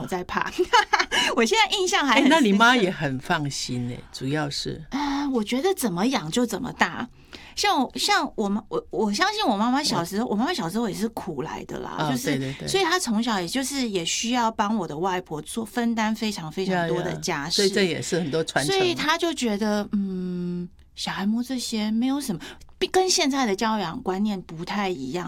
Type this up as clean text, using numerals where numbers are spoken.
在怕。我现在印象还很深刻。 那你妈也很放心主要是我觉得怎么养就怎么大。像我相信我妈妈小时候，我妈妈小时候也是苦来的啦，就是对对对， 所以她从小也需要帮我的外婆做分担非常非常多的家事， 所以这也是很多传承。 所以她就觉得小孩摸这些没有什么，跟现在的教养观念不太一样。